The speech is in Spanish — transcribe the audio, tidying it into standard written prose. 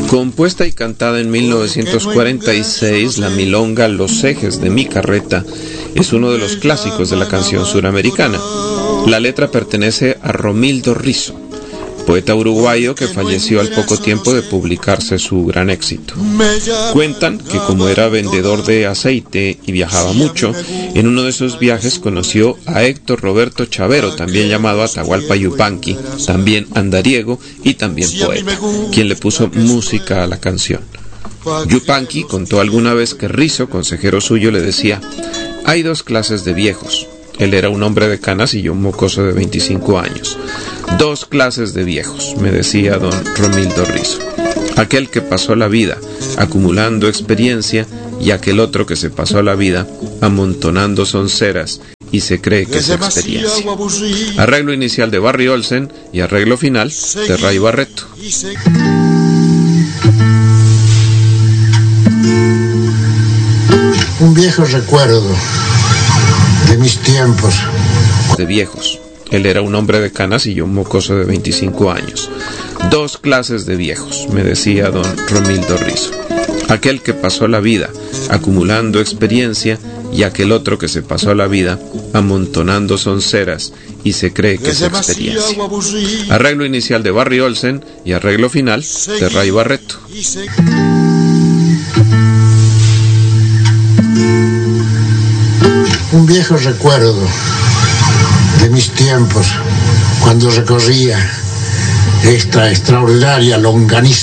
Compuesta y cantada en 1946, la milonga Los ejes de mi carreta es uno de los clásicos de la canción suramericana. La letra pertenece a Romildo Rizzo, poeta uruguayo que falleció al poco tiempo de publicarse su gran éxito. Cuentan que como era vendedor de aceite y viajaba mucho, en uno de esos viajes conoció a Héctor Roberto Chavero, también llamado Atahualpa Yupanqui, también andariego y también poeta, quien le puso música a la canción. Yupanqui contó alguna vez que Rizzo, consejero suyo, le decía: hay dos clases de viejos. Él era un hombre de canas y yo un mocoso de 25 años. Dos clases de viejos, me decía don Romildo Rizzo. Aquel que pasó la vida acumulando experiencia y aquel otro que se pasó la vida amontonando sonceras y se cree que es experiencia. Arreglo inicial de Barry Olsen y arreglo final de Ray Barreto. Un viejo recuerdo de mis tiempos. De viejos. Él era un hombre de canas y yo un mocoso de 25 años. Dos clases de viejos, me decía don Romildo Rizzo. Aquel que pasó la vida acumulando experiencia y aquel otro que se pasó la vida amontonando sonceras y se cree que es experiencia. Arreglo inicial de Barry Olsen y arreglo final de Ray Barreto. Un viejo recuerdo de mis tiempos cuando recorría esta extraordinaria longaniza